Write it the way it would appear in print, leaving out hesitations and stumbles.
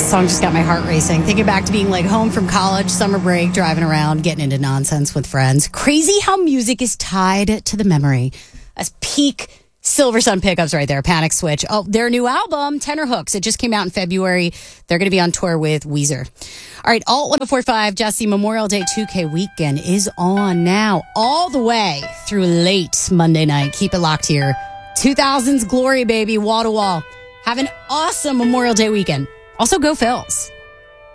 song just got my heart racing. Thinking back to being like home from college, summer break, driving around, getting into nonsense with friends. Crazy how music is tied to the memory. As peak Silver Sun pickups right there. Panic Switch. Oh, their new album, Tenterhooks. It just came out in February. They're going to be on tour with Weezer. All right, Alt 104.5, Jesse, Memorial Day 2K weekend is on now, all the way through late Monday night. Keep it locked here. 2000s glory, baby, wall to wall. Have an awesome Memorial Day weekend. Also, go Phils.